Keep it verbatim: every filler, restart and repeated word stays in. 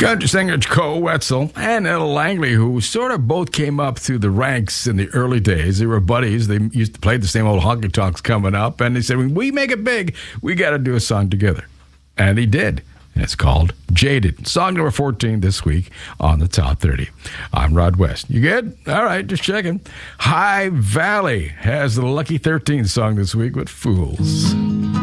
Country singer Cole Wetzel and Ella Langley, who sort of both came up through the ranks in the early days. They were buddies. They used to play the same old honky tonks coming up. And they said, when we make it big, we got to do a song together. And he did. It's called Jaded. Song number fourteen this week on the Top thirty. I'm Rod West. You good? All right, just checking. High Valley has the Lucky thirteen song this week with Fools.